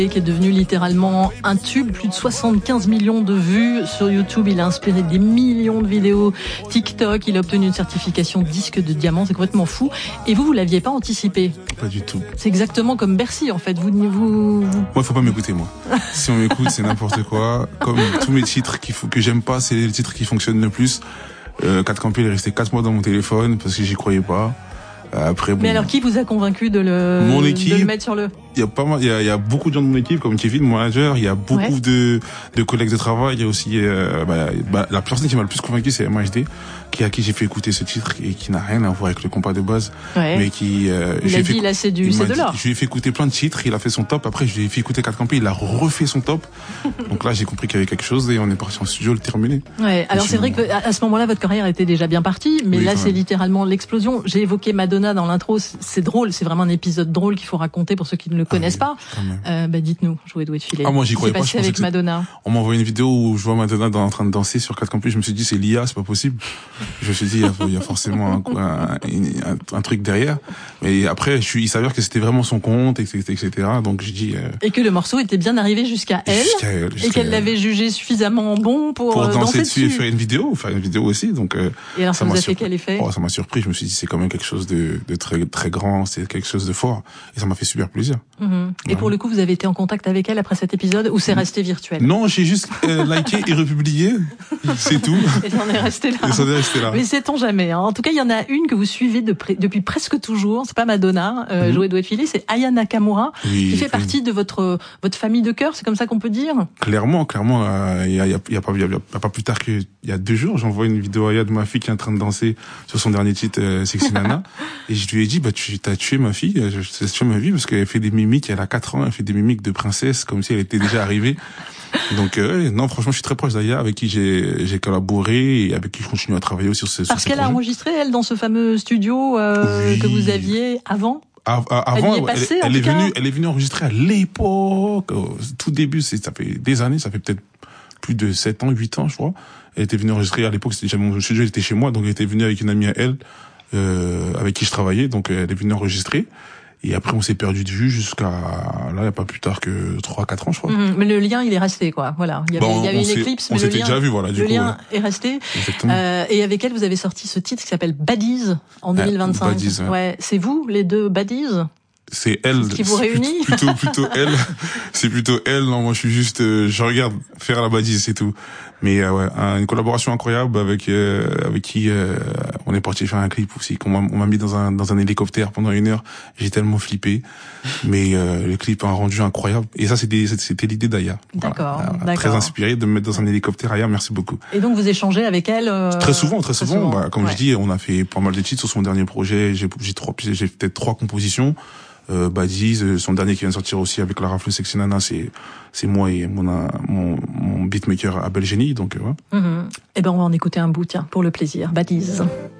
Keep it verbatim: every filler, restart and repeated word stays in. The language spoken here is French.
qui est devenu littéralement un tube, plus de soixante-quinze millions de vues sur YouTube. Il a inspiré des millions de vidéos TikTok. Il a obtenu une certification disque de diamant. C'est complètement fou. Et vous, vous l'aviez pas anticipé? Pas du tout. C'est exactement comme Bercy, en fait. Vous, vous, vous... Moi, faut pas m'écouter, moi. Si on m'écoute, c'est n'importe quoi. Comme tous mes titres qu'il faut, que j'aime pas, c'est les titres qui fonctionnent le plus. Euh, quatre Campé, il est resté quatre mois dans mon téléphone parce que j'y croyais pas. Après, bon. Mais alors, qui vous a convaincu de le, mon équipe, de le mettre sur le... Il y a pas mal, il y a, il y a beaucoup de gens de mon équipe, comme Kevin, mon manager, il y a beaucoup ouais. de, de collègues de travail, il y a aussi, euh, bah, bah, la personne qui m'a le plus convaincu, c'est M H D, qui, à qui j'ai fait écouter ce titre et qui n'a rien à voir avec le compas de base. Ouais. Mais qui, euh, il a dit, fait, là, c'est du, c'est de l'or. Je lui ai fait écouter plein de titres, il a fait son top, après, je lui ai fait écouter quatre Campé, il a refait son top. Donc là, j'ai compris qu'il y avait quelque chose et on est parti en studio le terminer. Ouais. Alors, c'est vrai que, à ce moment-là, votre carrière était déjà bien partie, mais oui, là, c'est littéralement l'explosion. J'ai évoqué Madonna dans l'intro, c'est drôle, c'est vraiment un épisode drôle qu'il faut raconter pour ceux qui ne le connaissent ah, pas. Euh, bah dites-nous, jouer doué de filet. Ah moi j'y croyais pas. Passé avec Madonna. On m'a envoyé une vidéo où je vois Madonna dans, en train de danser sur quatre Campus. Je me suis dit c'est l'I A, c'est pas possible. Je me suis dit il y a, il y a forcément un, un, un, un truc derrière. Mais après je suis, il s'avère que c'était vraiment son compte, et cetera, et cetera. Donc je dis. Euh, et que le morceau était bien arrivé jusqu'à elle. Jusqu'à elle. Jusqu'à et qu'elle l'avait jugé suffisamment bon pour, pour danser, danser dessus, dessus et faire une vidéo, faire une vidéo aussi. Donc. Euh, et alors ça, ça vous a surpris. fait quel effet? Oh, ça m'a surpris. Je me suis dit c'est quand même quelque chose de, de très très grand, c'est quelque chose de fort. Et ça m'a fait super plaisir. Mmh. Et ouais. pour le coup, vous avez été en contact avec elle après cet épisode ou c'est resté virtuel? Non, j'ai juste euh, liké et republié, c'est tout. Et ça en est resté là. Et ça en est resté là. Mais sait-on jamais. Hein. En tout cas, il y en a une que vous suivez de près, depuis presque toujours. C'est pas Madonna, euh, mmh. jouer doué de filer, c'est Aya Nakamura, oui, qui fait oui. partie de votre votre famille de cœur. C'est comme ça qu'on peut dire. Clairement, clairement. Il euh, y, a, y, a, y a pas y a, y a pas plus tard qu'il y a deux jours, j'envoie une vidéo à Aya de ma fille qui est en train de danser sur son dernier titre, euh, Sexy Nana, et je lui ai dit bah tu t'as tué ma fille, tu as tué ma vie parce qu'elle fait des mimiques. Elle a quatre ans, elle fait des mimiques de princesse comme si elle était déjà arrivée. Donc euh, non, franchement, je suis très proche d'Aya, avec qui j'ai j'ai collaboré et avec qui je continue à travailler aussi sur ce. Parce sur qu'elle a enregistré elle dans ce fameux studio euh, oui. que vous aviez avant. À, à, avant, elle, est passée, elle, elle est venue, cas. elle est venue enregistrer à l'époque, au tout début, c'est ça fait des années, ça fait peut-être plus de sept ans, huit ans, je crois. Elle était venue enregistrer à l'époque, c'était mon studio, elle était chez moi, donc elle était venue avec une amie à elle, euh, avec qui je travaillais, donc elle est venue enregistrer. Et après, on s'est perdu de vue jusqu'à, là, il n'y a pas plus tard que trois, quatre ans, je crois. Mmh, mais le lien, il est resté, quoi. Voilà. Il y avait, bon, il y avait une éclipse, mais on le s'était lien, déjà vu, voilà, du le coup, lien ouais. est resté. Exactement. Euh, et avec elle, vous avez sorti ce titre qui s'appelle Baddies en deux mille vingt-cinq. Ah, Baddies, ouais. ouais. C'est vous, les deux Baddies? C'est elle. Ce qui vous réunit? Plutôt, plutôt elle. C'est plutôt elle. Non, moi, je suis juste, euh, je regarde faire la badise, c'est tout. Mais euh, ouais, une collaboration incroyable avec euh, avec qui euh, on est parti faire un clip aussi. On m'a, on m'a mis dans un dans un hélicoptère pendant une heure. J'ai tellement flippé. Mais euh, le clip a un rendu incroyable. Et ça, c'était c'était l'idée d'Aya. D'accord, voilà. d'accord. Très inspiré de me mettre dans un hélicoptère. Aya, merci beaucoup. Et donc vous échangez avec elle euh... Très souvent, très, très souvent. souvent. Bah, comme ouais. je dis, on a fait pas mal de titres sur son dernier projet. J'ai j'ai trois, j'ai peut-être trois compositions. Euh, Baddies, son dernier qui vient de sortir aussi avec la rafle Sexy Nana, c'est c'est moi et mon mon, mon beatmaker Abel Génie, donc euh, ouais. Mmh. Eh ben on va en écouter un bout, tiens, pour le plaisir. Baddies.